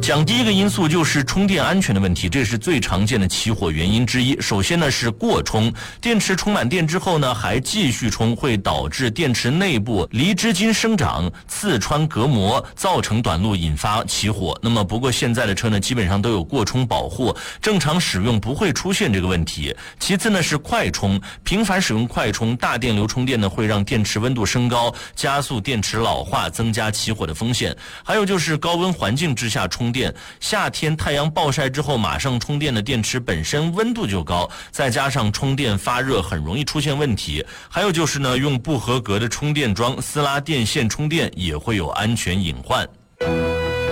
讲第一个因素就是充电安全的问题，这是最常见的起火原因之一。首先呢是过充，电池充满电之后呢还继续充，会导致电池内部离支筋生长，刺穿隔膜，造成短路，引发起火。那么不过现在的车呢基本上都有过充保护，正常使用不会出现这个问题。其次呢是快充，频繁使用快充，大电流充电呢会让电池温度升高，加速电池老化，增加起火的风险。还有就是高温环境之下充电，夏天太阳暴晒之后马上充电的电池本身温度就高，再加上充电发热，很容易出现问题。还有就是呢，用不合格的充电桩撕拉电线充电也会有安全隐患。